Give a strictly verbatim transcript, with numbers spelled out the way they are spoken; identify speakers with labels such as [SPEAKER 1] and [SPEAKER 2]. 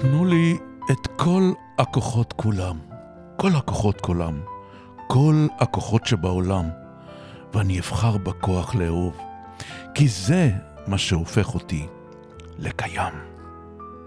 [SPEAKER 1] תנו לי את כל הכוחות כולם, כל הכוחות כולם, כל הכוחות שבעולם, ואני אבחר בכוח לאהוב, כי זה מה שהופך אותי לקיים.